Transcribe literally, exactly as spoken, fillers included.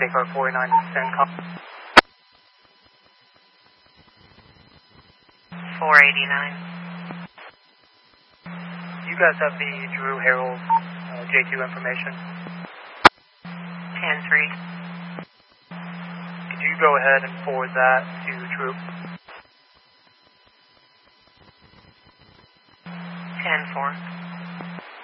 State Car forty-nine to CENTCOM. four eighty-nine. Do you guys have the Drew Harold uh, J two information? ten three. Could you go ahead and forward that to Troop? ten four.